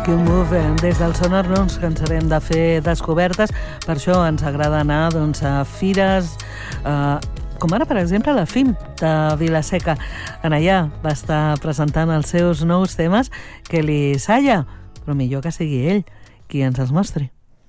Make You Move. Des del Sonar no ens cansarem de fer descobertes, per això ens agrada anar a fires, com ara, per exemple, la FIM de Vila-seca. En allà va estar presentant els seus nous temes, Kelly Saya, però millor que sigui ell qui ens els mostri.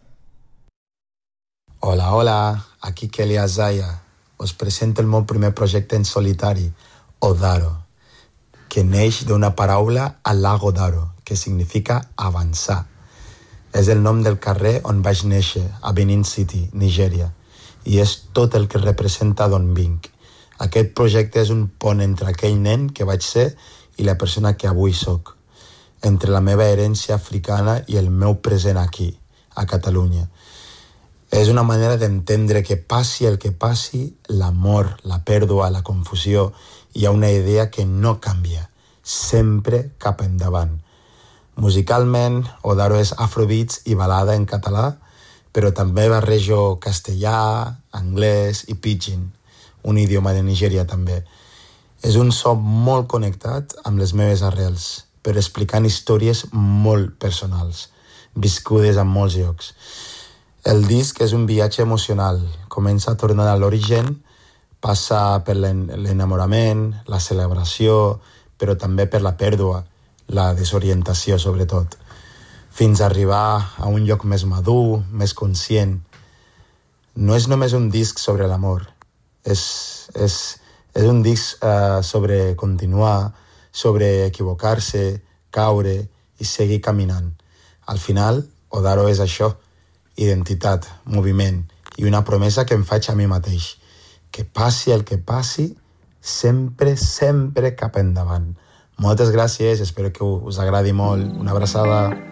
Hola, hola, aquí Kelly Saya. Us presento el meu primer projecte en solitari, Odaro, que neix d'una paraula al lago Daro, que significa avançar. És el nom del carrer on vaig néixer, a Benin City, Nigèria, i és tot el que representa d'on vinc. Aquest projecte és un pont entre aquell nen que vaig ser i la persona que avui soc, entre la meva herència africana i el meu present aquí, a Catalunya. És una manera d'entendre que passi el que passi, l'amor, la pèrdua, la confusió, hi ha una idea que no canvia, sempre cap endavant. Musicalment, Odaro és afrobeats i balada en català, però també barrejo castellà, anglès i pidgin, un idioma de Nigèria també. És un so molt connectat amb les meves arrels, però explicant històries molt personals, viscudes en molts llocs. El disc és un viatge emocional, comença tornant a l'origen, passa per l'enamorament, la celebració, però també per la pèrdua, la desorientació sobretot, fins a arribar a un lloc més madur, més conscient. No és només un disc sobre l'amor, és un disc sobre continuar, sobre equivocar-se, caure i seguir caminant. Al final, Odaro és això, identitat, moviment i una promesa que em faig a mi mateix, que passi el que passi, sempre, sempre cap endavant. Moltes gràcies, espero que us agradi molt. Una abraçada.